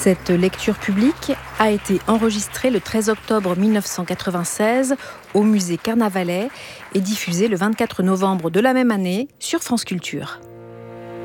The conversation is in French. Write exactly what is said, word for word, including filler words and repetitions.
Cette lecture publique a été enregistrée le treize octobre mille neuf cent quatre-vingt-seize au musée Carnavalet et diffusée le vingt-quatre novembre de la même année sur France Culture.